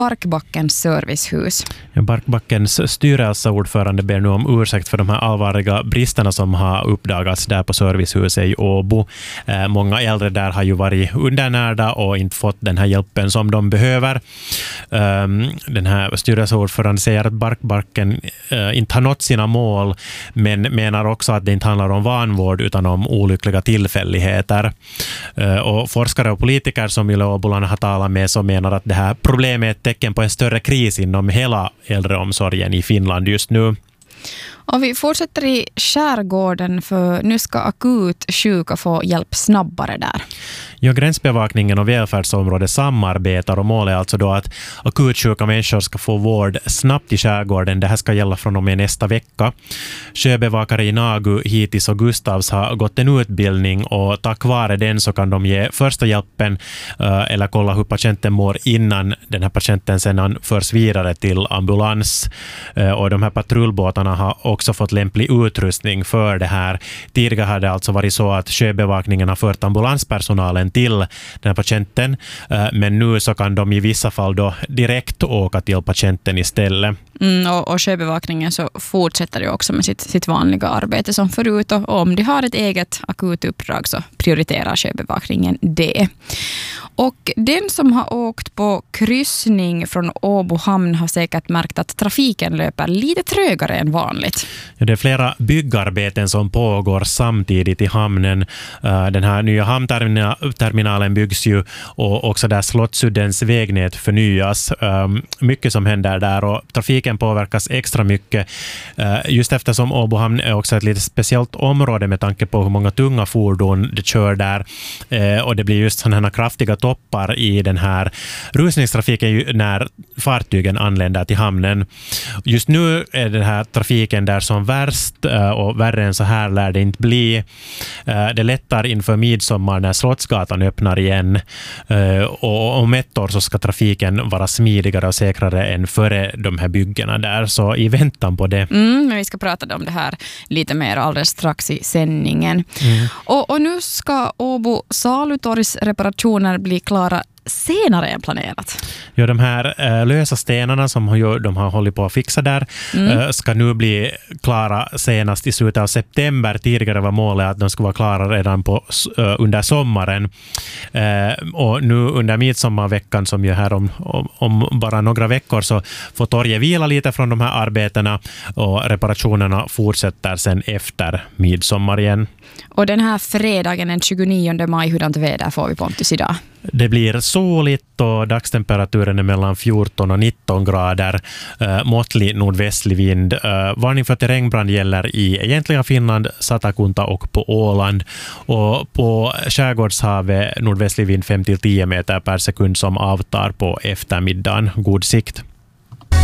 Barkbackens servicehus. Ja, Barkbackens styrelseordförande ber nu om ursäkt för de här allvarliga bristerna som har uppdagats där på servicehuset i Åbo. Många äldre där har ju varit undernärda och inte fått den här hjälpen som de behöver. Den här styrelseordföranden säger att Barkbacken inte har nått sina mål, men menar också att det inte handlar om vanvård utan om olyckliga tillfälligheter. Och forskare och politiker som Yle Åboland har talat med så menar att det här problemet är ett tecken på en större kris inom hela äldreomsorgen i Finland just nu. Och vi fortsätter i skärgården, för nu ska akut sjuka få hjälp snabbare där. Ja, gränsbevakningen och välfärdsområdet samarbetar och målet är alltså då att akutsjuka människor ska få vård snabbt i skärgården. Det här ska gälla från och med nästa vecka. Sjöbevakare i Nagu, Hitis och Gustavs har gått en utbildning och tack vare den så kan de ge första hjälpen eller kolla hur patienten mår innan den här patienten sedan förs vidare till ambulans. Och de här patrullbåtarna har också fått lämplig utrustning för det här. Tidigare har det alltså varit så att sjöbevakningen har fört ambulanspersonalen till den här patienten, men nu så kan de i vissa fall då direkt åka till patienten istället. Och sjöbevakningen så fortsätter ju också med sitt vanliga arbete som förut, och om de har ett eget akut uppdrag så prioriterar sjöbevakningen det. Och den som har åkt på kryssning från Åbo hamn har säkert märkt att trafiken löper lite trögare än vanligt. Ja, det är flera byggarbeten som pågår samtidigt i hamnen. Den här nya hamnterminalen byggs ju och också där Slottsuddens vägnät förnyas. Mycket som händer där och trafiken påverkas extra mycket. Just eftersom Åbo hamn är också ett lite speciellt område med tanke på hur många tunga fordon det kör där. Och det blir just sådana här kraftiga toppar i den här rusningstrafiken när fartygen anländer till hamnen. Just nu är den här trafiken där som värst och värre än så här lär det inte bli. Det lättar inför midsommar när Slottsgatan öppnar igen och om ett år så ska trafiken vara smidigare och säkrare än före de här byggena där, så i väntan på det. Men vi ska prata om det här lite mer alldeles strax i sändningen. Och nu ska Åbo Salutorgs reparationer bli klara senare än planerat. Ja, de här lösa stenarna som de har hållit på att fixa där ska nu bli klara senast i slutet av september. Tidigare var målet att de skulle vara klara redan under sommaren. Och nu under midsommarveckan som ju här om bara några veckor så får torget vila lite från de här arbetena och reparationerna fortsätter sen efter midsommar igen. Och den här fredagen den 29 maj, hurdant väder får vi, Pontus, idag? Det blir soligt och dagstemperaturen är mellan 14 och 19 grader. Måttlig nordvästlig vind. Varning för terrängbrand gäller i egentliga Finland, Satakunta och på Åland. Och på skärgårdshavet nordvästlig vind 5-10 meter per sekund som avtar på eftermiddagen. God sikt.